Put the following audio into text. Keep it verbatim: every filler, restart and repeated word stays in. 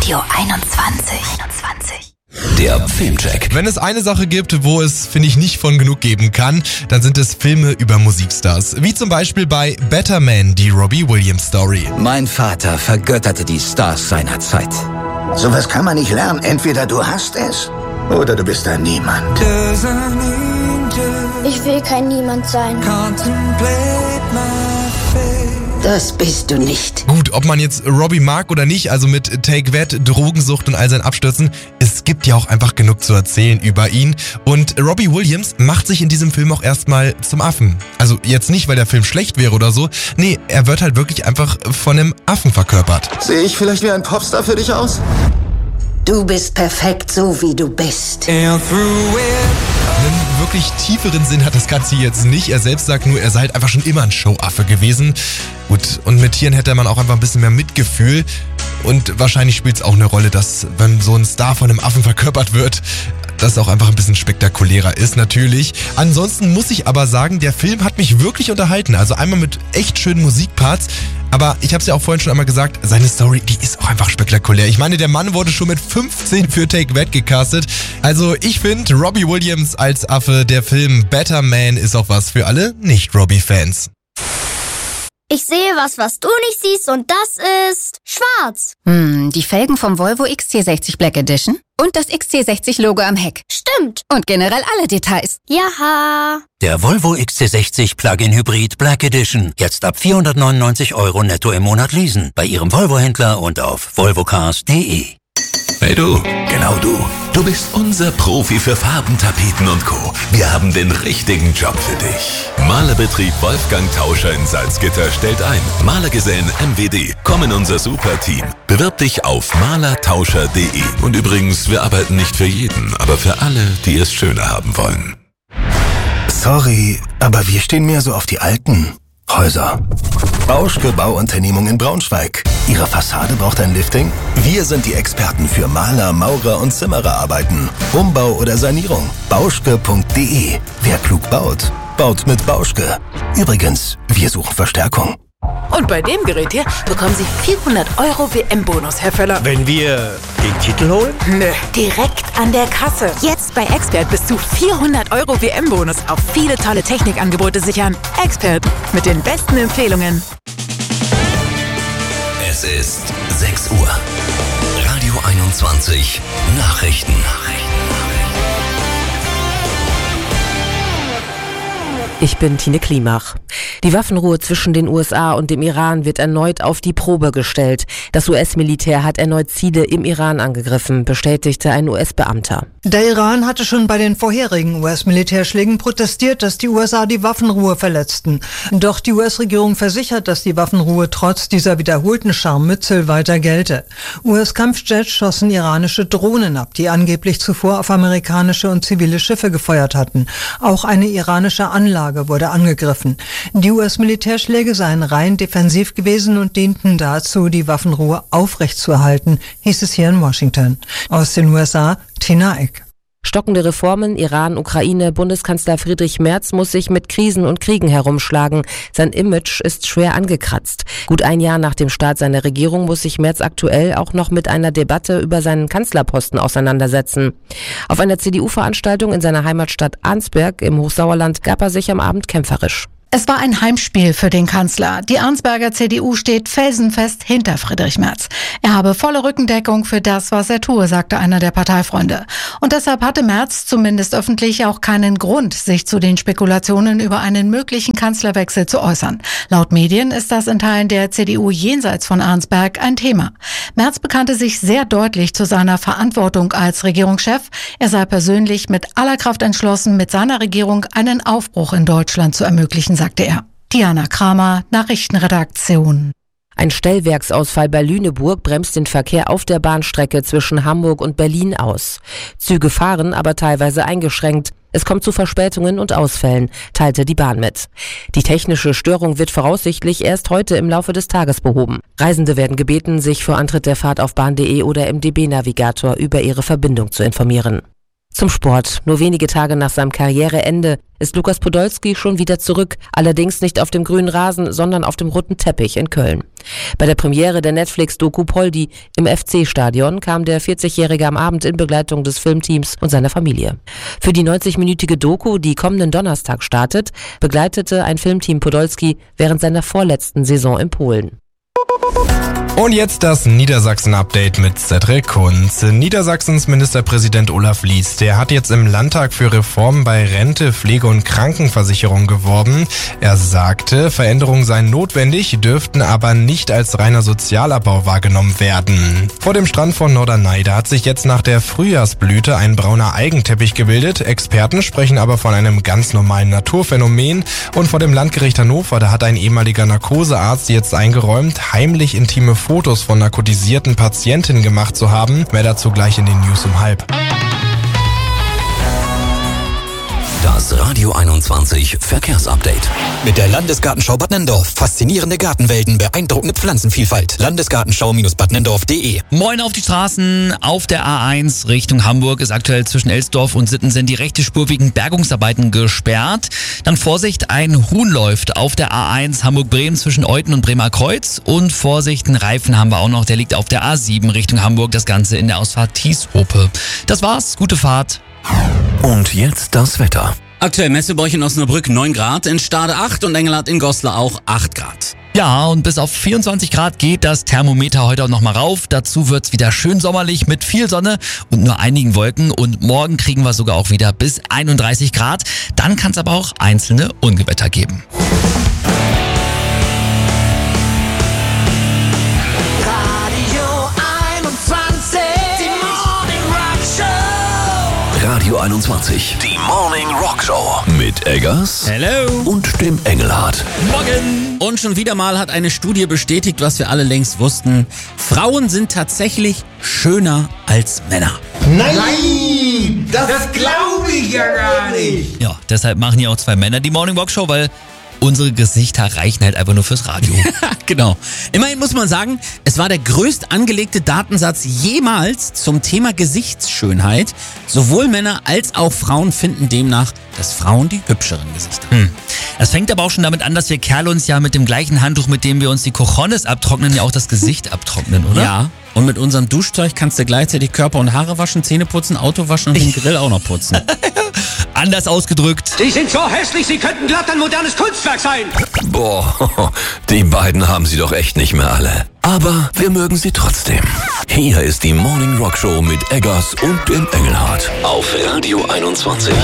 Radio einundzwanzig. einundzwanzig. Der Filmcheck. Wenn es eine Sache gibt, wo es, finde ich, nicht von genug geben kann, dann sind es Filme über Musikstars. Wie zum Beispiel bei Better Man, die Robbie Williams Story. Mein Vater vergötterte die Stars seiner Zeit. Sowas kann man nicht lernen. Entweder du hast es oder du bist ein Niemand. Ich will kein Niemand sein. Das bist du nicht. Gut, ob man jetzt Robbie mag oder nicht, also mit Take That, Drogensucht und all seinen Abstürzen, es gibt ja auch einfach genug zu erzählen über ihn. Und Robbie Williams macht sich in diesem Film auch erstmal zum Affen. Also jetzt nicht, weil der Film schlecht wäre oder so. Nee, er wird halt wirklich einfach von einem Affen verkörpert. Sehe ich vielleicht wie ein Popstar für dich aus? Du bist perfekt, so wie du bist. Einen wirklich tieferen Sinn hat das Ganze jetzt nicht. Er selbst sagt nur, er sei halt einfach schon immer ein Showaffe gewesen. Gut, und mit Tieren hätte man auch einfach ein bisschen mehr Mitgefühl. Und wahrscheinlich spielt es auch eine Rolle, dass, wenn so ein Star von einem Affen verkörpert wird, das auch einfach ein bisschen spektakulärer ist, natürlich. Ansonsten muss ich aber sagen, der Film hat mich wirklich unterhalten. Also einmal mit echt schönen Musikparts. Aber ich habe es ja auch vorhin schon einmal gesagt, seine Story, die ist auch einfach spektakulär. Ich meine, der Mann wurde schon mit fünfzehn für Take That gecastet. Also ich finde, Robbie Williams als Affe, der Film Better Man ist auch was für alle Nicht-Robbie-Fans. Ich sehe was, was du nicht siehst, und das ist schwarz. Hm, die Felgen vom Volvo X C sechzig Black Edition und das X C sechzig Logo am Heck. Stimmt. Und generell alle Details. Jaha. Der Volvo X C sechzig Plug-in Hybrid Black Edition. Jetzt ab vierhundertneunundneunzig Euro netto im Monat leasen. Bei Ihrem Volvo-Händler und auf volvocars punkt de. Hey du, genau du. Du bist unser Profi für Farben, Tapeten und Co. Wir haben den richtigen Job für dich. Malerbetrieb Wolfgang Tauscher in Salzgitter stellt ein. Malergesellen M W D. Komm in unser Super-Team. Bewirb dich auf malertauscher punkt de. Und übrigens, wir arbeiten nicht für jeden, aber für alle, die es schöner haben wollen. Sorry, aber wir stehen mehr so auf die alten Häuser. Bauschke Bauunternehmung in Braunschweig. Ihre Fassade braucht ein Lifting? Wir sind die Experten für Maler, Maurer und Zimmererarbeiten. Umbau oder Sanierung. bauschke punkt de. Wer klug baut, baut mit Bauschke. Übrigens, wir suchen Verstärkung. Und bei dem Gerät hier bekommen Sie vierhundert Euro W M-Bonus, Herr Völler. Wenn wir den Titel holen? Nö, direkt an der Kasse. Jetzt bei Expert bis zu vierhundert Euro W M-Bonus auf viele tolle Technikangebote sichern. Expert mit den besten Empfehlungen. Es ist sechs Uhr. Radio einundzwanzig. Nachrichten. Ich bin Tine Klimach. Die Waffenruhe zwischen den U S A und dem Iran wird erneut auf die Probe gestellt. Das U S-Militär hat erneut Ziele im Iran angegriffen, bestätigte ein U S-Beamter. Der Iran hatte schon bei den vorherigen U S-Militärschlägen protestiert, dass die U S A die Waffenruhe verletzten. Doch die U S-Regierung versichert, dass die Waffenruhe trotz dieser wiederholten Scharmützel weiter gelte. U S-Kampfjets schossen iranische Drohnen ab, die angeblich zuvor auf amerikanische und zivile Schiffe gefeuert hatten. Auch eine iranische Anlage wurde angegriffen. Die U S-Militärschläge seien rein defensiv gewesen und dienten dazu, die Waffenruhe aufrechtzuerhalten, hieß es hier in Washington. Aus den U S A, Tina Eck. Stockende Reformen, Iran, Ukraine, Bundeskanzler Friedrich Merz muss sich mit Krisen und Kriegen herumschlagen. Sein Image ist schwer angekratzt. Gut ein Jahr nach dem Start seiner Regierung muss sich Merz aktuell auch noch mit einer Debatte über seinen Kanzlerposten auseinandersetzen. Auf einer C D U-Veranstaltung in seiner Heimatstadt Arnsberg im Hochsauerland gab er sich am Abend kämpferisch. Es war ein Heimspiel für den Kanzler. Die Arnsberger C D U steht felsenfest hinter Friedrich Merz. Er habe volle Rückendeckung für das, was er tue, sagte einer der Parteifreunde. Und deshalb hatte Merz zumindest öffentlich auch keinen Grund, sich zu den Spekulationen über einen möglichen Kanzlerwechsel zu äußern. Laut Medien ist das in Teilen der C D U jenseits von Arnsberg ein Thema. Merz bekannte sich sehr deutlich zu seiner Verantwortung als Regierungschef. Er sei persönlich mit aller Kraft entschlossen, mit seiner Regierung einen Aufbruch in Deutschland zu ermöglichen, sagte er. Diana Kramer, Nachrichtenredaktion. Ein Stellwerksausfall bei Lüneburg bremst den Verkehr auf der Bahnstrecke zwischen Hamburg und Berlin aus. Züge fahren, aber teilweise eingeschränkt. Es kommt zu Verspätungen und Ausfällen, teilte die Bahn mit. Die technische Störung wird voraussichtlich erst heute im Laufe des Tages behoben. Reisende werden gebeten, sich vor Antritt der Fahrt auf bahn punkt de oder im D B-Navigator über ihre Verbindung zu informieren. Zum Sport. Nur wenige Tage nach seinem Karriereende ist Lukas Podolski schon wieder zurück, allerdings nicht auf dem grünen Rasen, sondern auf dem roten Teppich in Köln. Bei der Premiere der Netflix-Doku Poldi im F C-Stadion kam der vierzigjährige am Abend in Begleitung des Filmteams und seiner Familie. Für die neunzigminütige Doku, die kommenden Donnerstag startet, begleitete ein Filmteam Podolski während seiner vorletzten Saison in Polen. Und jetzt das Niedersachsen-Update mit Cedric Kunz. Niedersachsens Ministerpräsident Olaf Lies, der hat jetzt im Landtag für Reformen bei Rente, Pflege und Krankenversicherung geworben. Er sagte, Veränderungen seien notwendig, dürften aber nicht als reiner Sozialabbau wahrgenommen werden. Vor dem Strand von Norderney, da hat sich jetzt nach der Frühjahrsblüte ein brauner Eigenteppich gebildet. Experten sprechen aber von einem ganz normalen Naturphänomen. Und vor dem Landgericht Hannover, da hat ein ehemaliger Narkosearzt jetzt eingeräumt, heimlich intime Fotos von narkotisierten Patientinnen gemacht zu haben. Mehr dazu gleich in den News um halb. Das Radio einundzwanzig Verkehrsupdate. Mit der Landesgartenschau Bad Nenndorf. Faszinierende Gartenwelten, beeindruckende Pflanzenvielfalt. Landesgartenschau Bad Nenndorf punkt de. Moin auf die Straßen. Auf der A eins Richtung Hamburg ist aktuell zwischen Elsdorf und Sittensen die rechte Spur wegen Bergungsarbeiten gesperrt. Dann Vorsicht, ein Huhn läuft auf der A eins Hamburg-Bremen zwischen Euten und Bremer Kreuz. Und Vorsicht, einen Reifen haben wir auch noch, der liegt auf der A sieben Richtung Hamburg. Das Ganze in der Ausfahrt Thieshope. Das war's, gute Fahrt. Und jetzt das Wetter. Aktuell Messebäuch in Osnabrück neun Grad, in Stade acht und Engelhardt in Goslar auch acht Grad. Ja, und bis auf vierundzwanzig Grad geht das Thermometer heute auch nochmal rauf. Dazu wird's wieder schön sommerlich mit viel Sonne und nur einigen Wolken. Und morgen kriegen wir sogar auch wieder bis einunddreißig Grad. Dann kann es aber auch einzelne Ungewitter geben. Radio einundzwanzig, die Morning Rock Show mit Eggers Hello. und dem Engelhardt. Morgen! Und schon wieder mal hat eine Studie bestätigt, was wir alle längst wussten. Frauen sind tatsächlich schöner als Männer. Nein! Das, das glaube ich ja gar nicht! Ja, deshalb machen hier auch zwei Männer die Morning Rock Show, weil unsere Gesichter reichen halt einfach nur fürs Radio. Genau. Immerhin muss man sagen, es war der größt angelegte Datensatz jemals zum Thema Gesichtsschönheit. Sowohl Männer als auch Frauen finden demnach, dass Frauen die hübscheren Gesichter haben. Hm. Das fängt aber auch schon damit an, dass wir Kerle uns ja mit dem gleichen Handtuch, mit dem wir uns die Cojones abtrocknen, ja auch das Gesicht abtrocknen, oder? Ja. Und mit unserem Duschzeug kannst du gleichzeitig Körper und Haare waschen, Zähne putzen, Auto waschen und den Grill auch noch putzen. Anders ausgedrückt. Sie sind so hässlich, Sie könnten glatt ein modernes Kunstwerk sein. Boah, die beiden haben sie doch echt nicht mehr alle. Aber wir mögen sie trotzdem. Hier ist die Morning Rock Show mit Eggers und dem Engelhardt auf Radio einundzwanzig.